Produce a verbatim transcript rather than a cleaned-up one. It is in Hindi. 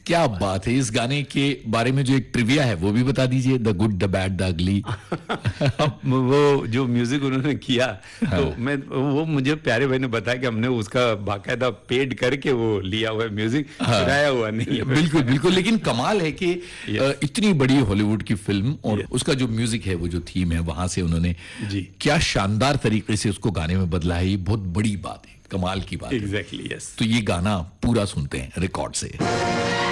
क्या बात है। इस गाने के बारे में जो एक ट्रिविया है वो भी बता दीजिए, the good the bad the ugly. अब वो जो म्यूजिक उन्होंने किया, हाँ। तो मैं वो मुझे प्यारे भाई ने बताया कि हमने उसका बाकायदा पेड करके वो लिया हुआ है म्यूजिक, हाँ। चुराया हुआ नहीं है। बिल्कुल बिल्कुल। लेकिन कमाल है कि Yes. इतनी बड़ी हॉलीवुड की फिल्म और Yes. उसका जो म्यूजिक है, वो जो थीम है, वहां से उन्होंने जी। क्या शानदार तरीके से उसको गाने में बदला है। ये बहुत बड़ी बात है, कमाल की बात है। Exactly, yes. तो ये गाना पूरा सुनते हैं रिकॉर्ड से।